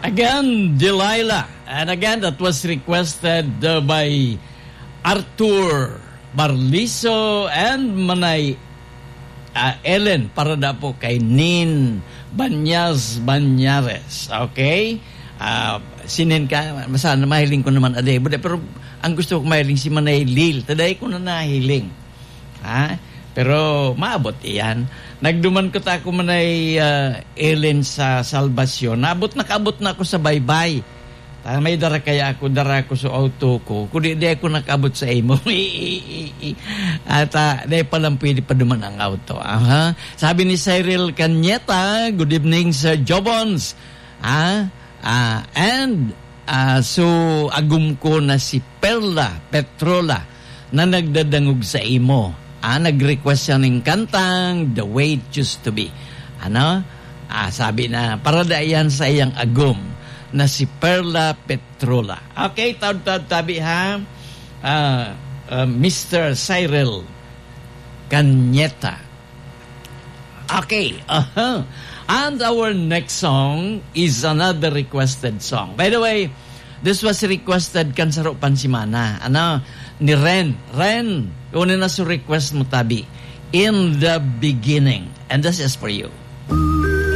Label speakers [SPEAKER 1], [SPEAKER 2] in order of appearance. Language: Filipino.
[SPEAKER 1] Again, Delilah. And again, that was requested by Arthur Barliso and Manay Ellen para na po kay Nin Banyas Banyares. Okay? Sinin ka, masana mahiling ko naman aday. Pero ang gusto ko mahiling si Manay Lil. Taday ko na nahiling. Pero maabot iyan. Nagduman ko ta ako Manay Ellen sa Salvasyon. Nakaabot na ako sa baybay. May dara ko sa auto ko. Kung di ako nakabot sa imo. At di palang pwede pa duman ang auto. Sabi ni Cyril Canyeta, good evening Sir Jobons. So agum ko na si Perla Petrola na nagdadangog sa imo. Nag-request siya ng kantang The Way It Used To Be. Sabi na, para dayan sa iyang agum na si Perla Petrola. Okay, tabi ha. Mr. Cyril Canyeta. Okay. And our next song is another requested song. By the way, this was requested kan sa Pansimana. Ni Ren. Ren, una na sa request mo tabi. In the Beginning. And this is for you.